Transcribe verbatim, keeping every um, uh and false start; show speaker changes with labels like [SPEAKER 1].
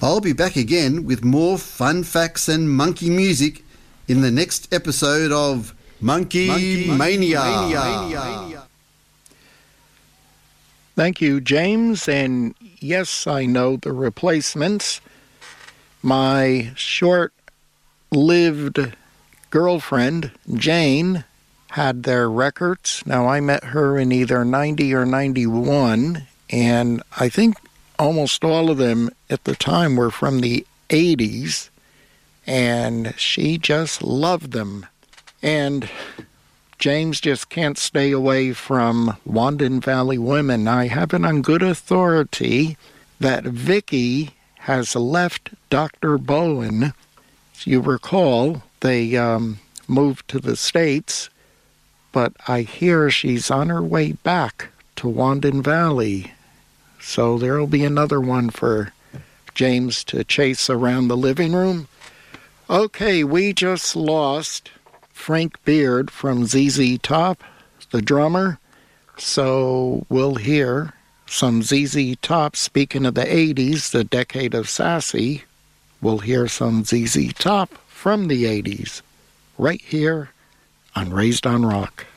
[SPEAKER 1] I'll be back again with more fun facts and monkey music in the next episode of Monkey, Monkey Mania. Mania.
[SPEAKER 2] Thank you, James. And yes, I know the Replacements. My short-lived girlfriend, Jane, had their records. Now, I met her in either ninety or ninety-one, and I think almost all of them at the time were from the eighties, and she just loved them. And James just can't stay away from Wandin Valley Women. I have it on good authority that Vicky has left Doctor Bowen. As you recall, they um, moved to the States, but I hear she's on her way back to Wandin Valley. So there'll be another one for James to chase around the living room. Okay, we just lost Frank Beard from Z Z Top, the drummer. So we'll hear some Z Z Top. Speaking of the eighties, the decade of Sassy, we'll hear some Z Z Top from the eighties right here on Raised on Rock.